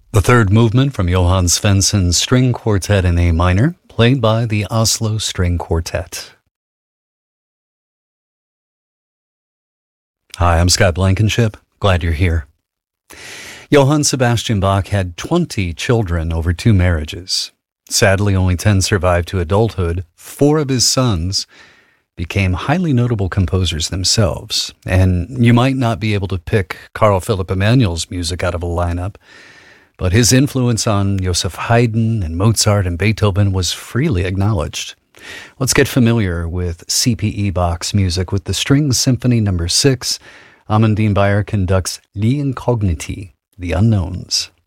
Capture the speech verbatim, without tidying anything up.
The third movement from Johann Svensson's String Quartet in A minor, played by the Oslo String Quartet. Hi, I'm Scott Blankenship. Glad you're here. Johann Sebastian Bach had twenty children over two marriages. Sadly, only ten survived to adulthood. Four of his sons became highly notable composers themselves, and you might not be able to pick Carl Philipp Emanuel's music out of a lineup, but his influence on Joseph Haydn and Mozart and Beethoven was freely acknowledged. Let's get familiar with C P E Bach's music with the String Symphony Number six. Amandine Bayer conducts Gli Incogniti, The Unknowns.